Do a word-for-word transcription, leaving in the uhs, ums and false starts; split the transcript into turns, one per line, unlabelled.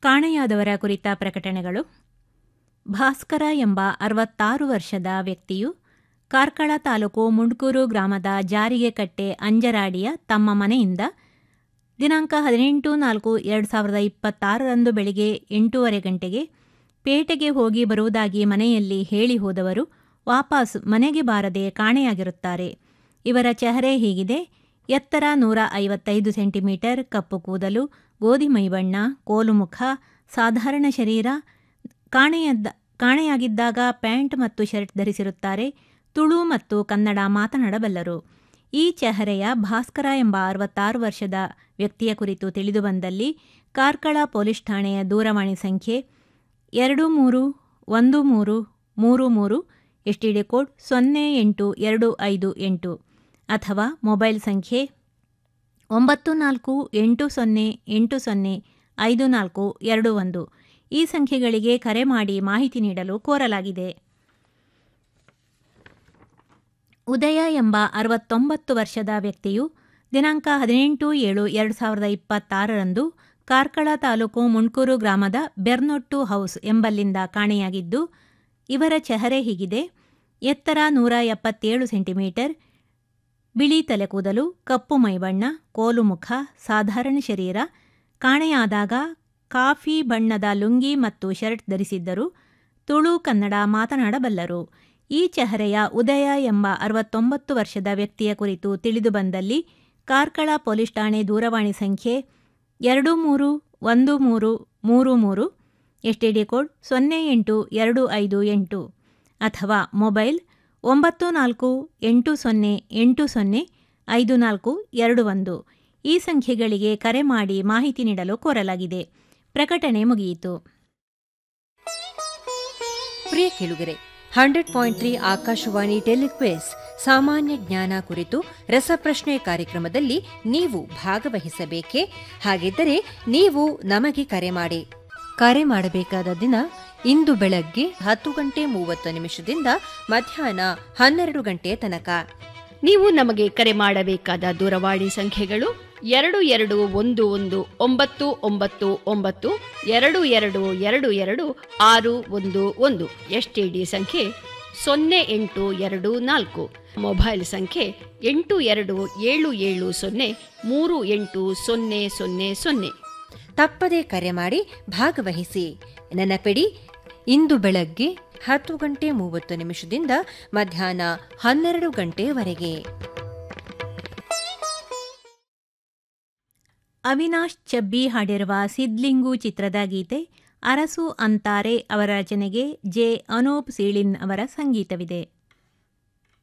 ಕಾಣೆಯಾದವರ ಕುರಿತ ಪ್ರಕಟಣೆಗಳು. ಭಾಸ್ಕರ ಎಂಬ ಅರವತ್ತಾರು ವರ್ಷದ ವ್ಯಕ್ತಿಯು ಕಾರ್ಕಳ ತಾಲೂಕು ಮುಂಡ್ಕೂರು ಗ್ರಾಮದ ಜಾರಿಗೆಕಟ್ಟೆ ಅಂಜರಾಡಿಯ ತಮ್ಮ ಮನೆಯಿಂದ ದಿನಾಂಕ ಹದಿನೆಂಟು ನಾಲ್ಕು ಎರಡು ಸಾವಿರದ ಇಪ್ಪತ್ತಾರರಂದು ಬೆಳಿಗ್ಗೆ ಎಂಟೂವರೆ ಗಂಟೆಗೆ ಪೇಟೆಗೆ ಹೋಗಿ ಬರುವುದಾಗಿ ಮನೆಯಲ್ಲಿ ಹೇಳಿ ಹೋದವರು ವಾಪಸ್ ಮನೆಗೆ ಬಾರದೆ ಕಾಣೆಯಾಗಿರುತ್ತಾರೆ. ಇವರ ಚೆಹರೆ ಹೀಗಿದೆ: ಎತ್ತರ ನೂರ ಐವತ್ತೈದು ಸೆಂಟಿಮೀಟರ್, ಕಪ್ಪು ಕೂದಲು, ಗೋಧಿ ಮೈಬಣ್ಣ, ಕೋಲು ಮುಖ, ಸಾಧಾರಣ ಶರೀರ. ಕಾಣೆಯದ್ದ ಕಾಣೆಯಾಗಿದ್ದಾಗ ಪ್ಯಾಂಟ್ ಮತ್ತು ಶರ್ಟ್ ಧರಿಸಿರುತ್ತಾರೆ. ತುಳು ಮತ್ತು ಕನ್ನಡ ಮಾತನಾಡಬಲ್ಲರು. ಈ ಚೆಹರೆಯ ಭಾಸ್ಕರ ಎಂಬ ಅರವತ್ತಾರು ವರ್ಷದ ವ್ಯಕ್ತಿಯ ಕುರಿತು ತಿಳಿದುಬಂದಲ್ಲಿ ಕಾರ್ಕಳ ಪೊಲೀಸ್ ಠಾಣೆಯ ದೂರವಾಣಿ ಸಂಖ್ಯೆ ಎರಡು ಮೂರು ಒಂದು ಮೂರು ಮೂರು ಮೂರು ಎಸ್ಟಿಡಿ ಕೋಡ್ ಸೊನ್ನೆ ಎಂಟು ಎರಡು ಐದು ಎಂಟು ಅಥವಾ ಮೊಬೈಲ್ ಸಂಖ್ಯೆ ಒಂಬತ್ತು ನಾಲ್ಕು ಎಂಟು ಸೊನ್ನೆ ಎಂಟು ಸೊನ್ನೆ ಐದು ನಾಲ್ಕು ಎರಡು ಒಂದು. ಈ ಸಂಖ್ಯೆಗಳಿಗೆ ಕರೆ ಮಾಡಿ ಮಾಹಿತಿ ನೀಡಲು ಕೋರಲಾಗಿದೆ. ಉದಯ ಎಂಬ ಅರವತ್ತೊಂಬತ್ತು ವರ್ಷದ ವ್ಯಕ್ತಿಯು ದಿನಾಂಕ ಹದಿನೆಂಟು ಏಳು ಎರಡು ಸಾವಿರದ ಇಪ್ಪತ್ತಾರರಂದು ಕಾರ್ಕಳ ತಾಲೂಕು ಮುಂಡ್ಕೂರು ಗ್ರಾಮದ ಬೆರ್ನೊಟ್ಟು ಹೌಸ್ ಎಂಬಲ್ಲಿಂದ ಕಾಣೆಯಾಗಿದ್ದು, ಇವರ ಚೆಹರೆ ಹೀಗಿದೆ: ಎತ್ತರ ನೂರ ಎಪ್ಪತ್ತೇಳು ಸೆಂಟಿಮೀಟರ್, ಬಿಳಿ ತಲೆಕೂದಲು, ಕಪ್ಪು ಮೈಬಣ್ಣ, ಕೋಲು ಮುಖ, ಸಾಧಾರಣ ಶರೀರ. ಕಾಣೆಯಾದಾಗ ಕಾಫಿ ಬಣ್ಣದ ಲುಂಗಿ ಮತ್ತು ಶರ್ಟ್ ಧರಿಸಿದ್ದರು. ತುಳು ಕನ್ನಡ ಮಾತನಾಡಬಲ್ಲರು. ಈ ಚೆಹರೆಯ ಉದಯ ಎಂಬ ಅರವತ್ತೊಂಬತ್ತು ವರ್ಷದ ವ್ಯಕ್ತಿಯ ಕುರಿತು ತಿಳಿದುಬಂದಲ್ಲಿ ಕಾರ್ಕಳ ಪೊಲೀಸ್ ಠಾಣೆ ದೂರವಾಣಿ ಸಂಖ್ಯೆ ಎರಡು ಮೂರು ಒಂದು ಮೂರು ಮೂರು ಮೂರು ಎಸ್ಟಿಡಿ ಕೋಡ್ ಸೊನ್ನೆ ಎಂಟು ಎರಡು ಐದು ಎಂಟು ಅಥವಾ ಮೊಬೈಲ್ ಒಂಬತ್ತು ನಾಲ್ಕು ಎಂಟು ಸೊನ್ನೆ ಎಂಟು ಸೊನ್ನೆ ಐದು ನಾಲ್ಕು ಎರಡು ಒಂದು. ಈ ಸಂಖ್ಯೆಗಳಿಗೆ ಕರೆ ಮಾಡಿ ಮಾಹಿತಿ ನೀಡಲು ಕೋರಲಾಗಿದೆ. ಪ್ರಕಟಣೆ ಮುಗಿಯಿತು.
ಪ್ರಿಯ ಕೇಳುಗರೆ, ಹಂಡ್ರೆಡ್ ಪಾಯಿಂಟ್ ತ್ರೀ ಆಕಾಶವಾಣಿ ಟೆಲಿಕ್ವೇಸ್ ಸಾಮಾನ್ಯ ಜ್ಞಾನ ಕುರಿತು ರಸಪ್ರಶ್ನೆ ಕಾರ್ಯಕ್ರಮದಲ್ಲಿ ನೀವು ಭಾಗವಹಿಸಬೇಕೇ? ಹಾಗಿದ್ದರೆ ನೀವು ನಮಗೆ ಕರೆ ಮಾಡಿ. ಕರೆ ಮಾಡಬೇಕಾದ ದಿನ ಇಂದು ಬೆಳಗ್ಗೆ ಹತ್ತು ಗಂಟೆ ಮೂವತ್ತು ನಿಮಿಷದಿಂದ ಮಧ್ಯಾಹ್ನ ಹನ್ನೆರಡು ಗಂಟೆ ತನಕ.
ನೀವು ನಮಗೆ ಕರೆ ಮಾಡಬೇಕಾದ ದೂರವಾಣಿ ಸಂಖ್ಯೆಗಳು ಎರಡು ಎರಡು ಒಂದು ಒಂದು ಒಂಬತ್ತು ಒಂಬತ್ತು ಒಂಬತ್ತು ಎರಡು ಎರಡು ಎರಡು ಎರಡು ಆರು ಒಂದು ಒಂದು. ಎಸ್ಟಿಡಿ ಸಂಖ್ಯೆ ಸೊನ್ನೆ ಎಂಟು ಎರಡು ನಾಲ್ಕು. ಮೊಬೈಲ್ ಸಂಖ್ಯೆ ಎಂಟು ಎರಡು ಏಳು ಏಳು ಸೊನ್ನೆ ಮೂರು ಎಂಟು ಸೊನ್ನೆ ಸೊನ್ನೆ ಸೊನ್ನೆ.
ತಪ್ಪದೇ ಕರೆ ಮಾಡಿ ಭಾಗವಹಿಸಿ. ನೆನಪಿಡಿ, ಇಂದು ಬೆಳಗ್ಗೆ ಹತ್ತು ಗಂಟೆ ಮೂವತ್ತು ನಿಮಿಷದಿಂದ ಮಧ್ಯಾಹ್ನ ಹನ್ನೆರಡು ಗಂಟೆವರೆಗೆ.
ಅವಿನಾಶ್ ಚಬ್ಬಿ ಹಾಡಿರುವ ಸಿದ್ಲಿಂಗು ಚಿತ್ರದ ಗೀತೆ ಅರಸು ಅಂತಾರೆ ಅವರ ರಚನೆಗೆ ಜೆ ಅನೂಪ್ ಸೀಳಿನ್ ಅವರ ಸಂಗೀತವಿದೆ.